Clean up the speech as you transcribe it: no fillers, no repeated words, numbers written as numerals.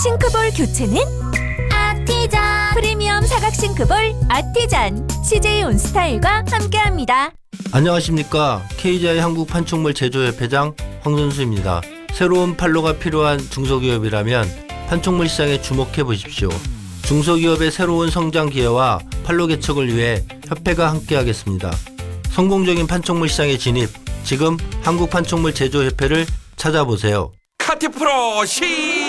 싱크볼 교체는 아티전. 프리미엄 사각 싱크볼 아티잔 CJ 온스타일과 함께합니다. 안녕하십니까. KGI 한국 판촉물 제조협회장 황선수입니다. 새로운 판로가 필요한 중소기업이라면 판촉물 시장에 주목해 보십시오. 중소기업의 새로운 성장 기회와 판로 개척을 위해 협회가 함께하겠습니다. 성공적인 판촉물 시장에 진입, 지금 한국 판촉물 제조협회를 찾아보세요. 카티프로 시